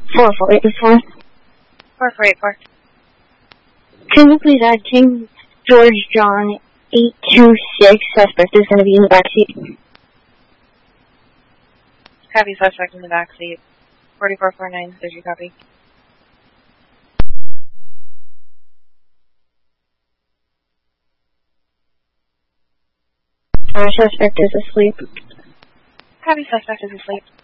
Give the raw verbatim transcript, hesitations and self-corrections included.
four four eight four. four four eight four. Can you please add King George John eight two six? Suspect is going to be in the backseat. Copy, suspect in the backseat. forty-four forty-nine, did you copy? Our suspect is asleep. Copy, suspect is asleep.